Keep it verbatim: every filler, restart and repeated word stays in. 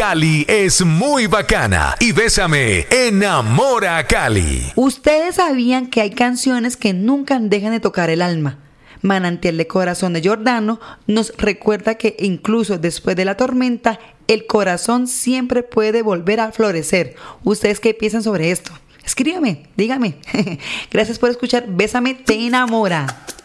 Cali es muy bacana y Bésame enamora a Cali. Ustedes sabían que hay canciones que nunca dejan de tocar el alma. Manantial de Corazón de Giordano nos recuerda que incluso después de la tormenta, el corazón siempre puede volver a florecer. ¿Ustedes qué piensan sobre esto? Escríbame, dígame. Gracias por escuchar Bésame te enamora.